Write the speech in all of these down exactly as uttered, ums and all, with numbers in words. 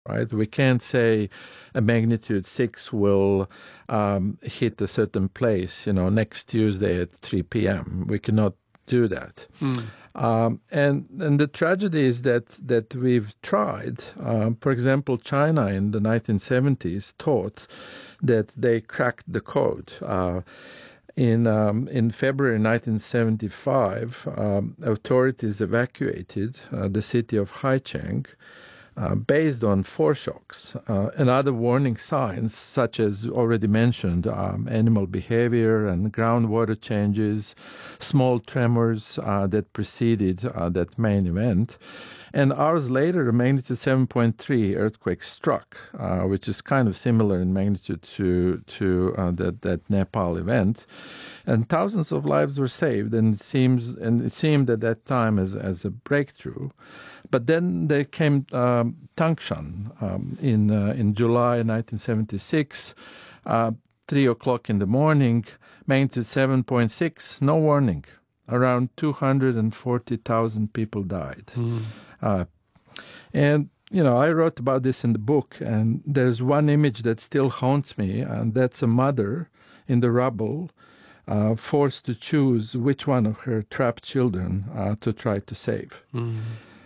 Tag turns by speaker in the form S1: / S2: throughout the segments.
S1: right? We can't say a magnitude six will um, hit a certain place, you know, next Tuesday at three p.m. We cannot do that. Mm. Um, and and the tragedy is that that we've tried. Um, for example, China in the nineteen seventies thought that they cracked the code. Uh, in um, in February nineteen seventy-five, um, authorities evacuated uh, the city of Haicheng uh, based on foreshocks uh, and other warning signs, such as already mentioned, um, animal behavior and groundwater changes, small tremors uh, that preceded uh, that main event. And hours later, a magnitude seven point three earthquake struck, uh, which is kind of similar in magnitude to to uh, that that Nepal event, and thousands of lives were saved. And it seems and it seemed at that time as as a breakthrough. But then there came um, Tangshan um, in uh, in July nineteen seventy-six, uh, three o'clock in the morning, magnitude seven point six, no warning. Around two hundred forty thousand people died. Mm. Uh, and, you know, I wrote about this in the book, and there's one image that still haunts me, and that's a mother in the rubble, uh, forced to choose which one of her trapped children uh, to try to save. Mm.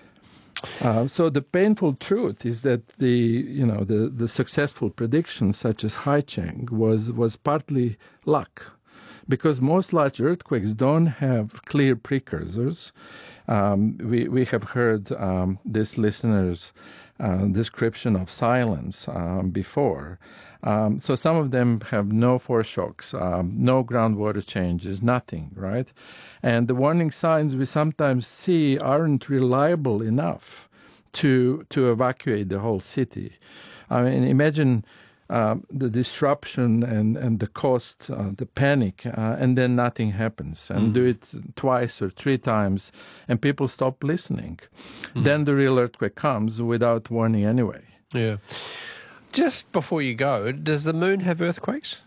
S1: Uh, so the painful truth is that the, you know, the, the successful predictions, such as Haicheng, was, was partly luck. Because most large earthquakes don't have clear precursors. Um, we, we have heard um, this listener's uh, description of silence um, before. Um, so some of them have no foreshocks, um, no groundwater changes, nothing, right? And the warning signs we sometimes see aren't reliable enough to, to evacuate the whole city. I mean, imagine Uh, the disruption and, and the cost, uh, the panic, uh, and then nothing happens. And mm. do it twice or three times, and people stop listening. Mm. Then the real earthquake comes without warning anyway.
S2: Yeah. Just before you go, does the moon have earthquakes?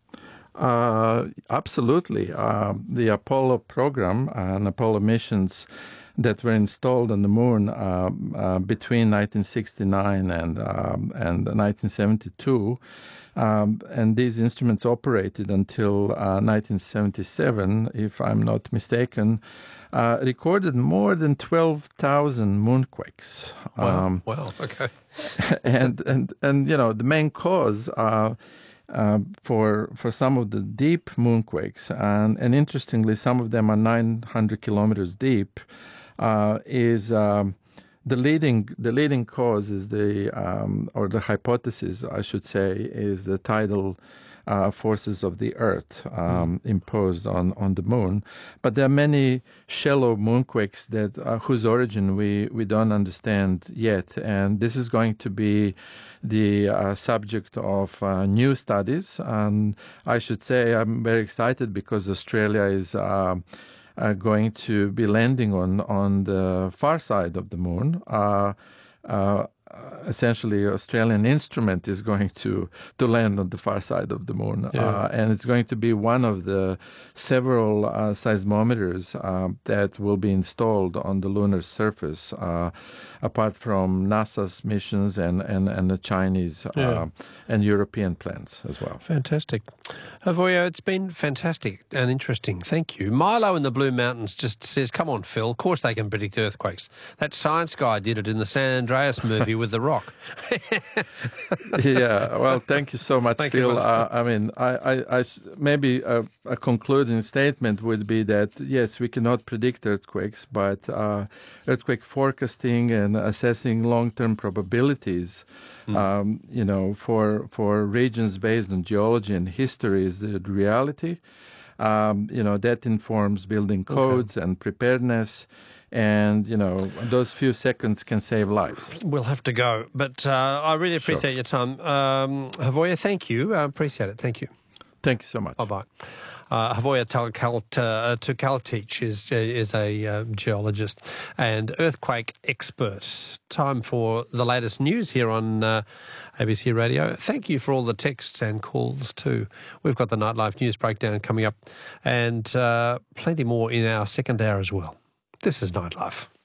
S1: Uh, absolutely. Uh, the Apollo program and Apollo missions that were installed on the moon uh, uh, between nineteen sixty-nine and um, and nineteen seventy-two, um, and these instruments operated until uh, nineteen seventy-seven, if I'm not mistaken, uh, recorded more than twelve thousand moonquakes.
S2: Wow! Um, wow! Okay.
S1: and and and you know the main cause. Uh, Uh, for for some of the deep moonquakes, and, and interestingly, some of them are nine hundred kilometers deep, uh, is um, the leading the leading cause is the um, or the hypothesis, I should say, is the tidal uh, forces of the Earth um, mm. imposed on, on the moon. But there are many shallow moonquakes that uh, whose origin we, we don't understand yet, and this is going to be the uh, subject of uh, new studies. And I should say I'm very excited because Australia is uh, uh, going to be landing on, on the far side of the moon. Uh, uh, essentially, Australian instrument is going to, to land on the far side of the moon. Yeah. Uh, and it's going to be one of the several uh, seismometers uh, that will be installed on the lunar surface, uh, apart from NASA's missions and, and, and the Chinese uh, yeah. and European plans as well.
S2: Fantastic. Avoya, it's been fantastic and interesting. Thank you. Milo in the Blue Mountains just says, come on, Phil, of course they can predict earthquakes. That science guy did it in the San Andreas movie with The Rock.
S1: Yeah, well, thank you so much, thank Phil. Much. Uh, I mean, I, I, I maybe a, a concluding statement would be that, yes, we cannot predict earthquakes, but uh, earthquake forecasting and assessing long-term probabilities, mm. um, you know, for, for regions based on geology and history is the reality. Um, you know, that informs building codes okay. and preparedness. And, you know, those few seconds can save lives.
S2: We'll have to go. But uh, I really appreciate
S1: sure.
S2: your time. Um, Avoya, thank you. I appreciate it. Thank you.
S1: Thank you so much.
S2: Bye-bye. Uh, Avoya Tukaltic is, is a uh, geologist and earthquake expert. Time for the latest news here on uh, A B C Radio. Thank you for all the texts and calls too. We've got the Nightlife News Breakdown coming up and uh, plenty more in our second hour as well. This is Nightlife.